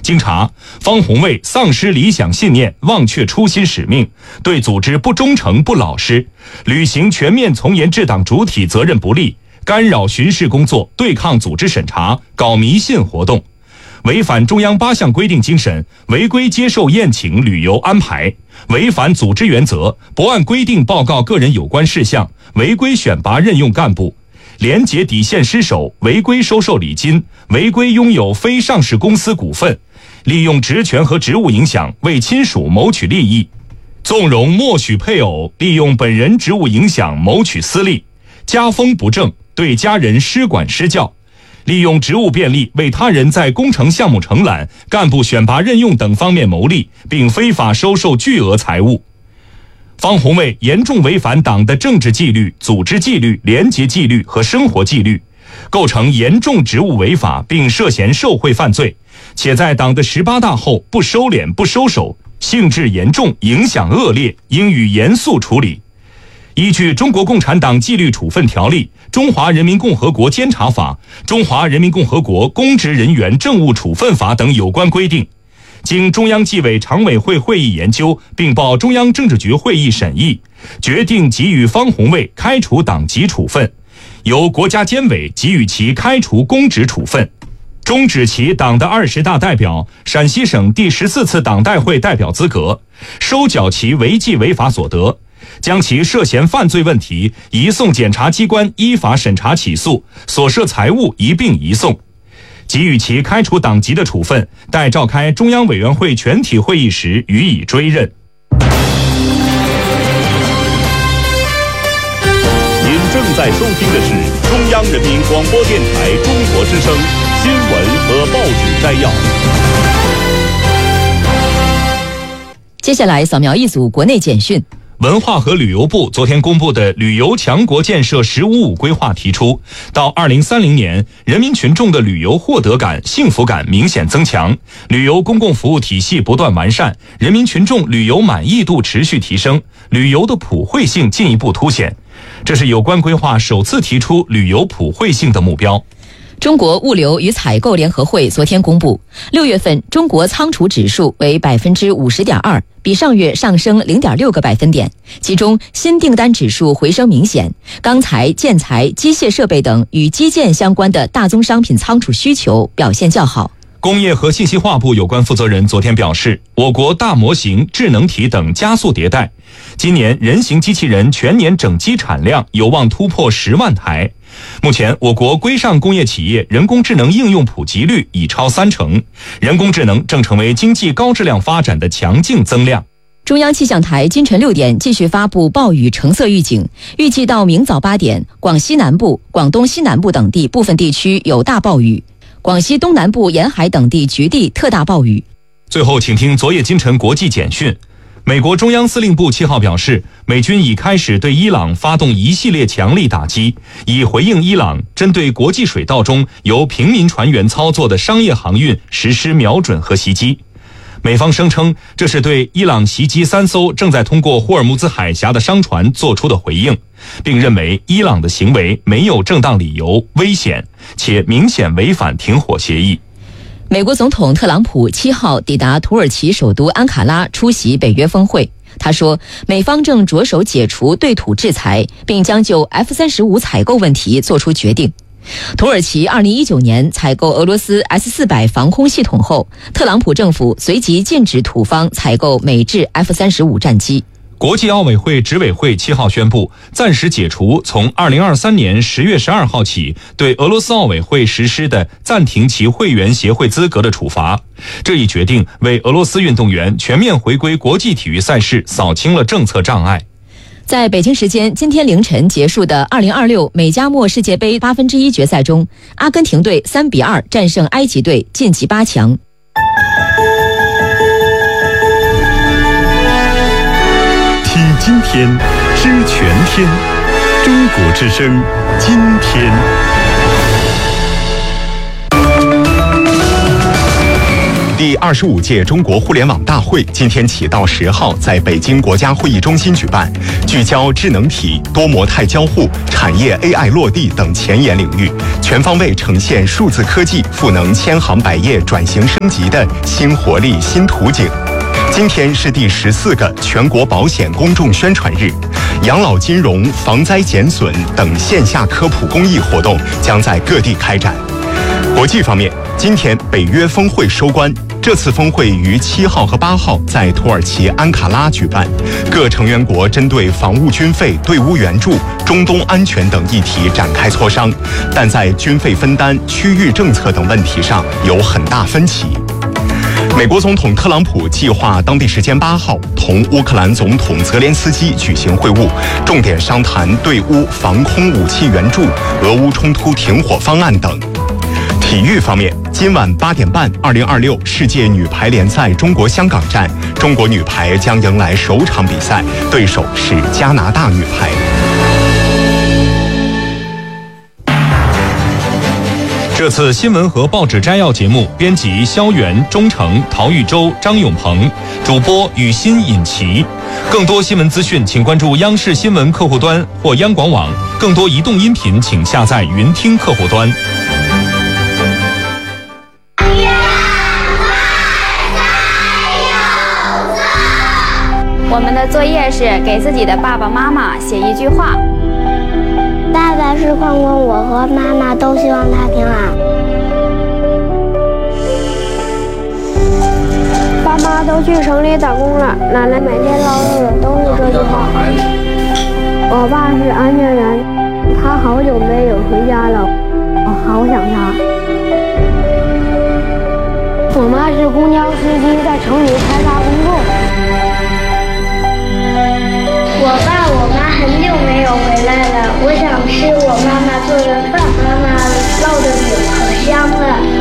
经查，方红卫丧失理想信念，忘却初心使命，对组织不忠诚不老实，履行全面从严治党主体责任不力，干扰巡视工作，对抗组织审查，搞迷信活动，违反中央8项规定精神，违规接受宴请旅游安排，违反组织原则，不按规定报告个人有关事项，违规选拔任用干部，廉洁底线失守，违规收受礼金，违规拥有非上市公司股份，利用职权和职务影响为亲属谋取利益，纵容默许配偶利用本人职务影响谋取私利，家风不正，对家人施管施教，利用职务便利为他人在工程项目承揽、干部选拔任用等方面牟利，并非法收受巨额财物。方红卫严重违反党的政治纪律、组织纪律、廉洁纪律和生活纪律，构成严重职务违法，并涉嫌受贿犯罪，且在党的18大后不收敛不收手，性质严重，影响恶劣，应予严肃处理。依据《中国共产党纪律处分条例》、《中华人民共和国监察法》、《中华人民共和国公职人员政务处分法》等有关规定，经中央纪委常委会会议研究，并报中央政治局会议审议，决定给予方红卫开除党籍处分，由国家监委给予其开除公职处分，终止其党的20大代表、陕西省第14次党代会代表资格，收缴其违纪违法所得，将其涉嫌犯罪问题移送检察机关依法审查起诉，所涉财物一并移送，给予其开除党籍的处分，待召开中央委员会全体会议时予以追认。 您正在收听的是中央人民广播电台中国之声新闻和报纸摘要。 接下来扫描一组国内简讯。 文化和旅游部昨天公布的旅游强国建设“15+5”规划提出，到2030年，人民群众的旅游获得感、幸福感明显增强，旅游公共服务体系不断完善，人民群众旅游满意度持续提升，旅游的普惠性进一步凸显。这是有关规划首次提出旅游普惠性的目标。 中国物流与采购联合会昨天公布，6月份中国仓储指数为50.2%，比上月上升0.6个百分点。其中新订单指数回升明显，钢材、建材、机械设备等与基建相关的大宗商品仓储需求表现较好。 工业和信息化部有关负责人昨天表示，我国大模型、智能体等加速迭代，今年人形机器人全年整机产量有望突破10万台。目前我国规上工业企业人工智能应用普及率已超30%，人工智能正成为经济高质量发展的强劲增量。 中央气象台今晨6点继续发布暴雨橙色预警，预计到明早8点，广西南部、广东西南部等地部分地区有大暴雨，广西东南部沿海等地局地特大暴雨。 最后请听昨夜今晨国际简讯。美国中央司令部7号表示，美军已开始对伊朗发动一系列强力打击，以回应伊朗针对国际水道中由平民船员操作的商业航运实施瞄准和袭击。美方声称，这是对伊朗袭击3艘正在通过霍尔木兹海峡的商船做出的回应，并认为伊朗的行为没有正当理由、危险，且明显违反停火协议。 美国总统特朗普7号抵达土耳其首都安卡拉出席北约峰会。他说，美方正着手解除对土制裁，并将就 F-35采购问题做出决定。土耳其2019年采购俄罗斯 S-400防空系统后，特朗普政府随即禁止土方采购美制 F-35战机。 国际奥委会执委会7号宣布，暂时解除从2023年10月12号起对俄罗斯奥委会实施的暂停其会员协会资格的处罚。这一决定为俄罗斯运动员全面回归国际体育赛事扫清了政策障碍。 在北京时间今天凌晨结束的2026美加墨世界杯1/8决赛中，阿根廷队3-2战胜埃及队，晋级8强。 听今天，知全天，中国之声，今天。 第25届中国互联网大会今天起到10号在北京国家会议中心举办，聚焦智能体、多模态交互、产业 AI 落地等前沿领域，全方位呈现数字科技赋能千行百业转型升级的新活力、新图景。今天是第14个全国保险公众宣传日，养老金融、防灾减损等线下科普公益活动将在各地开展。国际方面，今天北约峰会收官。这次峰会于7号和8号在土耳其安卡拉举办，各成员国针对防务军费、队伍援助、中东安全等议题展开磋商，但在军费分担、区域政策等问题上有很大分歧。美国总统特朗普计划当地时间8号同乌克兰总统泽连斯基举行会晤，重点商谈对乌防空武器援助、俄乌冲突停火方案等。体育方面，今晚8点半，2026世界女排联赛中国香港站，中国女排将迎来首场比赛，对手是加拿大女排。 这次新闻和报纸摘要节目，编辑肖元、钟诚、陶玉洲、张永鹏，主播雨欣、尹奇。更多新闻资讯，请关注央视新闻客户端或央广网。更多移动音频，请下载云听客户端。 我们的作业是给自己的爸爸妈妈写一句话。 爸爸是框框，我和妈妈都希望他平安。 爸妈都去城里打工了，奶奶每天唠叨的都是这句话。我爸是安全员，他好久没有回家了，我好想他。我妈是公交司机，在城里开发工作。 我爸我妈很久没有回来了，我想吃我妈妈做的饭，妈妈烙的饼可香了。